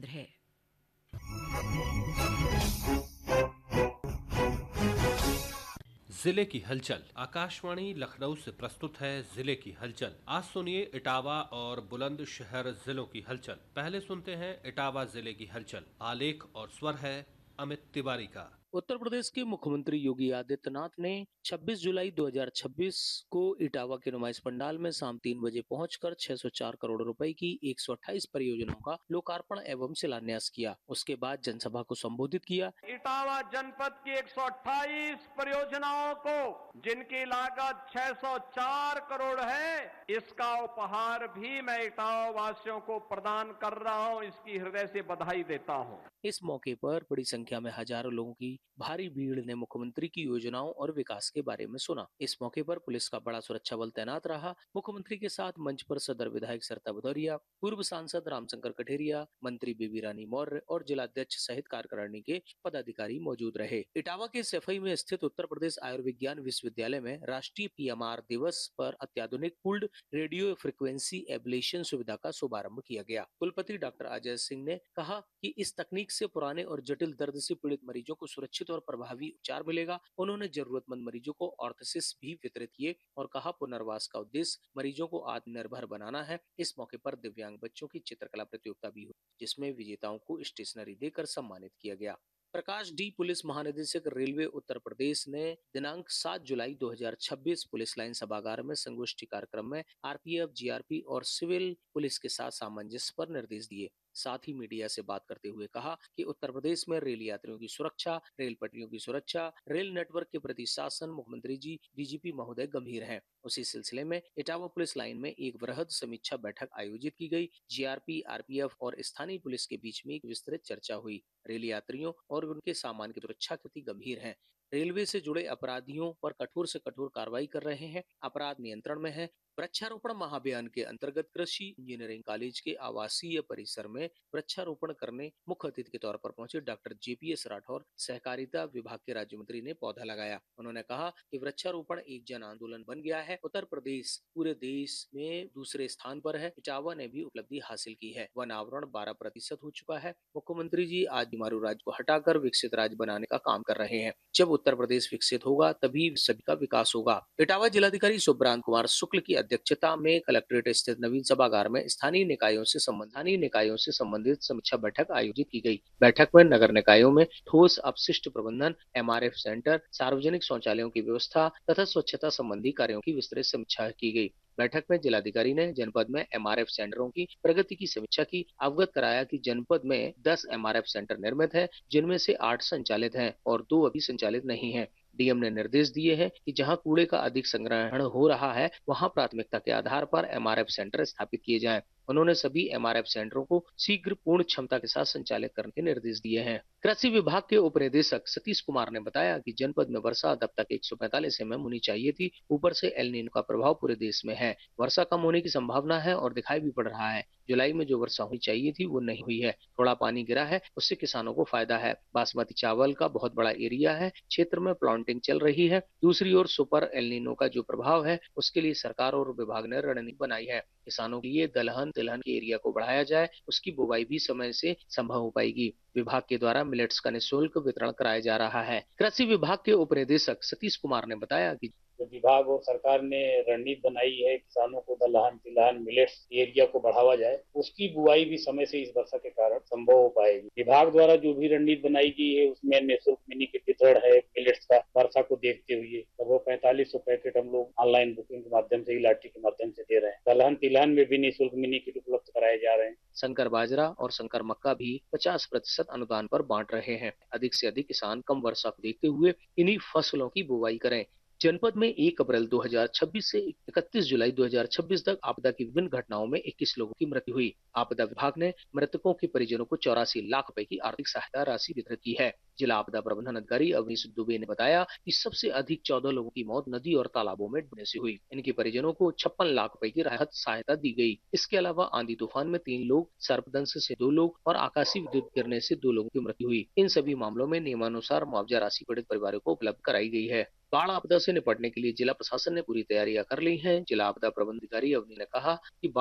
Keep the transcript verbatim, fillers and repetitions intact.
चंद्र है। जिले की हलचल। आकाशवाणी लखनऊ से प्रस्तुत है जिले की हलचल। आज सुनिए इटावा और बुलंदशहर जिलों की हलचल। पहले सुनते हैं इटावा जिले की हलचल। आलेख और स्वर है अमित तिवारी का। उत्तर प्रदेश के मुख्यमंत्री योगी आदित्यनाथ ने छब्बीस जुलाई दो हज़ार छब्बीस को इटावा के नुमाइश पंडाल में शाम तीन बजे पहुंचकर छह सौ चार करोड़ रुपए की एक सौ अट्ठाईस परियोजनाओं का लोकार्पण एवं शिलान्यास किया। उसके बाद जनसभा को संबोधित किया। इटावा जनपद की एक सौ अट्ठाईस परियोजनाओं को जिनकी लागत छह सौ चार करोड़ है, इसका उपहार भी मैं इटावा वासियों को प्रदान कर रहा हूं। इसकी हृदय से बधाई देता हूं। इस मौके पर बड़ी संख्या में हजारों लोगों की भारी भीड़ ने मुख्यमंत्री की योजनाओं और विकास के बारे में सुना। इस मौके पर पुलिस का बड़ा सुरक्षा बल तैनात रहा। मुख्यमंत्री के साथ मंच पर सदर विधायक सरिता भदौरिया, पूर्व सांसद रामशंकर कठेरिया, मंत्री बेबी रानी मौर्य और जिलाध्यक्ष सहित कार्यकारिणी के पदाधिकारी मौजूद रहे। इटावा के सफाई में स्थित उत्तर प्रदेश आयुर्विज्ञान विश्वविद्यालय में राष्ट्रीय पीएमआर दिवस पर अत्याधुनिक पूल्ड रेडियो फ्रिक्वेंसी एब्लेशन सुविधा का शुभारंभ किया गया। कुलपति डॉक्टर अजय सिंह ने कहा कि इस तकनीक से पुराने और जटिल दर्द से पीड़ित मरीजों को सुरक्षित और प्रभावी उपचार मिलेगा। उन्होंने जरूरतमंद मरीजों को ऑर्थोसिस भी वितरित किए और कहा, पुनर्वास का उद्देश्य मरीजों को आत्मनिर्भर बनाना है। इस मौके पर दिव्यांग बच्चों की चित्रकला प्रतियोगिता भी हुई, जिसमें विजेताओं को स्टेशनरी देकर सम्मानित किया गया। प्रकाश डी, पुलिस महानिदेशक रेलवे उत्तर प्रदेश ने दिनांक सात जुलाई दो हज़ार छब्बीस पुलिस लाइन सभागार में संगोष्ठी कार्यक्रम में आरपीएफ, जीआरपी और सिविल पुलिस के साथ सामंजस्य पर निर्देश दिए। साथ ही मीडिया से बात करते हुए कहा कि उत्तर प्रदेश में रेल यात्रियों की सुरक्षा, रेल पटरियों की सुरक्षा, रेल नेटवर्क के प्रति शासन मुख्यमंत्री जी, डीजीपी महोदय गंभीर हैं। उसी सिलसिले में इटावा पुलिस लाइन में एक वृहद समीक्षा बैठक आयोजित की गई। जीआरपी, आरपीएफ और स्थानीय पुलिस के बीच में एक विस्तृत चर्चा हुई। रेल यात्रियों और उनके सामान की सुरक्षा के प्रति गंभीर हैं। रेलवे से जुड़े अपराधियों पर कठोर से कठोर कार्रवाई कर रहे हैं। अपराध नियंत्रण में है। वृक्षारोपण महाअभियान के अंतर्गत कृषि इंजीनियरिंग कॉलेज के आवासीय परिसर में वृक्षारोपण करने मुख्य अतिथि के तौर पर पहुंचे डॉक्टर जेपीएस राठौर, सहकारिता विभाग के राज्य मंत्री ने पौधा लगाया। उन्होंने कहा कि वृक्षारोपण एक जन आंदोलन बन गया है। उत्तर प्रदेश पूरे देश में दूसरे स्थान पर है। इटावा ने भी उपलब्धि हासिल की है। वन आवरण बारह प्रतिशत हो चुका है। मुख्यमंत्री जी आज बीमारू राज्य को हटाकर विकसित राज्य बनाने का काम कर रहे हैं। जब उत्तर प्रदेश विकसित होगा तभी सभी का विकास होगा। इटावा जिलाधिकारी सुब्रांत कुमार शुक्ल की अध्यक्षता में कलेक्ट्रेट स्थित नवीन सभागार में स्थानीय निकायों से संबंधित निकायों से संबंधित समीक्षा बैठक आयोजित की गई। बैठक में नगर निकायों में ठोस अपशिष्ट प्रबंधन, एमआरएफ सेंटर, सार्वजनिक शौचालयों की व्यवस्था तथा स्वच्छता संबंधी कार्यों की विस्तृत समीक्षा की गई। बैठक में जिलाधिकारी ने जनपद में एमआरएफ सेंटरों की प्रगति की समीक्षा की। अवगत कराया कि जनपद में दस एमआरएफ सेंटर निर्मित है, जिनमें से आठ संचालित हैं और दो अभी संचालित नहीं हैं। डीएम ने निर्देश दिए हैं कि जहां कूड़े का अधिक संग्रहण हो रहा है, वहां प्राथमिकता के आधार पर एमआरएफ सेंटर स्थापित किए जाएं। उन्होंने सभी एमआरएफ सेंटरों को शीघ्र पूर्ण क्षमता के साथ संचालित करने के निर्देश दिए हैं। कृषि विभाग के उप निदेशक सतीश कुमार ने बताया कि जनपद में वर्षा अब तक एक सौ पैंतालीस एम एम होनी चाहिए थी। ऊपर से एल नीनो का प्रभाव पूरे देश में है। वर्षा कम होने की संभावना है और दिखाई भी पड़ रहा है। जुलाई में जो वर्षा होनी चाहिए थी वो नहीं हुई है। थोड़ा पानी गिरा है, उससे किसानों को फायदा है। बासमती चावल का बहुत बड़ा एरिया है, क्षेत्र में प्लांटिंग चल रही है। दूसरी ओर सुपर एल नीनो का जो प्रभाव है, उसके लिए सरकार और विभाग ने रणनीति बनाई है। किसानों के लिए दलहन तिलहन के एरिया को बढ़ाया जाए, उसकी बुवाई भी समय से संभव हो पाएगी। विभाग के द्वारा मिलेट्स का निःशुल्क वितरण कराया जा रहा है। कृषि विभाग के उप निदेशक सतीश कुमार ने बताया कि जो विभाग और सरकार ने रणनीति बनाई है किसानों को दलहन तिलहन मिलेट्स एरिया को बढ़ावा जाए, उसकी बुआई भी समय से इस वर्षा के कारण संभव हो पाएगी। विभाग द्वारा जो भी रणनीति बनाई गई है उसमें निःशुल्क मिनी किट वितरण है मिलेट्स का, वर्षा को देखते हुए लगभग पैंतालीस सौ पैकेट हम लोग ऑनलाइन बुकिंग के माध्यम से, लॉटरी के माध्यम से दे रहे हैं। दलहन तिलहन में भी निःशुल्क मिनी किट उपलब्ध कराए जा रहे हैं। संकर बाजरा और संकर मक्का भी पचास प्रतिशत अनुदान पर बांट रहे हैं। अधिक से अधिक किसान कम वर्षा को देखते हुए इन्हीं फसलों की बुवाई करें। जनपद में एक अप्रैल दो हज़ार छब्बीस से इकतीस जुलाई दो हज़ार छब्बीस तक आपदा की विभिन्न घटनाओं में इक्कीस लोगों की मृत्यु हुई। आपदा विभाग ने मृतकों के परिजनों को चौरासी लाख रुपए की आर्थिक सहायता राशि वितरित की है। जिला आपदा प्रबंधन अधिकारी अवनीश दुबे ने बताया कि सबसे अधिक चौदह लोगों की मौत नदी और तालाबों में डूबने से हुई। इनके परिजनों को छप्पन लाख रुपए की राहत सहायता दी गई। इसके अलावा आंधी तूफान में तीन लोग, सर्पदंश से दो लोग और आकाशीय विद्युत गिरने से दो लोगों की मृत्यु हुई। इन सभी मामलों में नियमानुसार मुआवजा राशि पीड़ित परिवारों को उपलब्ध कराई गई है। बाढ़ आपदा से निपटने के लिए जिला प्रशासन ने पूरी तैयारियां कर ली हैं। जिला आपदा प्रबंधन अधिकारी अवनी ने कहा कि